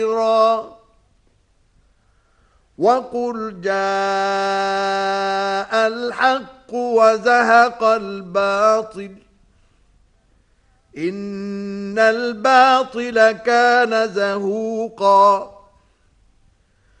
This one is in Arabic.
وقل جاء الحق وزهق الباطل إن الباطل كان زهوقا